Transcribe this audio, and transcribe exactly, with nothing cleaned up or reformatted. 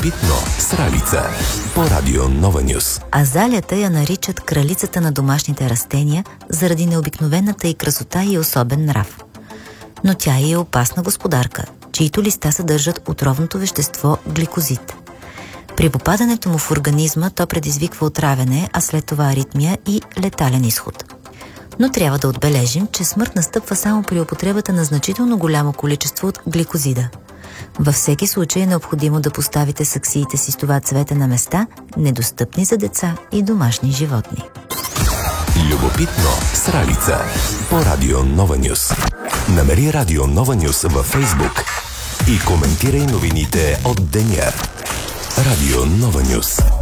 Любопитно с Ралица по Радио Нова Нюс. Азалията я наричат кралицата на домашните растения заради необикновената й красота и особен нрав. Но тя е опасна господарка, чието листа съдържат отровното вещество гликозид. При попадането му в организма то предизвиква отравяне, а след това аритмия и летален изход. Но трябва да отбележим, че смърт настъпва само при употребата на значително голямо количество от гликозида. Във всеки случай е необходимо да поставите саксиите си с това цвете на места, недостъпни за деца и домашни животни. Любопитно с Ралица по Радио Нова Нюс. Намери Радио Нова Нюс във Фейсбук и коментирай новините от деня. Радио Нова Нюс.